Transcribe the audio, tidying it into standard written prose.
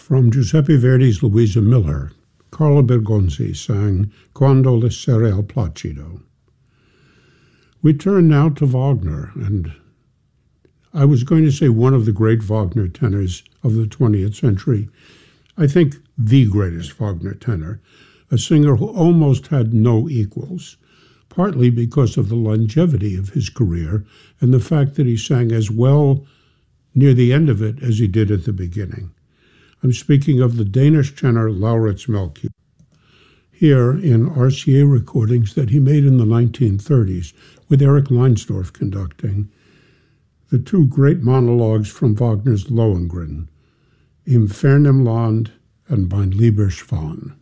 From Giuseppe Verdi's Luisa Miller, Carlo Bergonzi sang Quando le sere al placido. We turn now to Wagner, and I was going to say one of the great Wagner tenors of the 20th century. I think the greatest Wagner tenor, a singer who almost had no equals, partly because of the longevity of his career and the fact that he sang as well near the end of it as he did at the beginning. I'm speaking of the Danish tenor Lauritz Melchior. Here in RCA recordings that he made in the 1930s with Eric Leinsdorf conducting, the two great monologues from Wagner's Lohengrin, Im fernen Land and Mein lieber Schwan.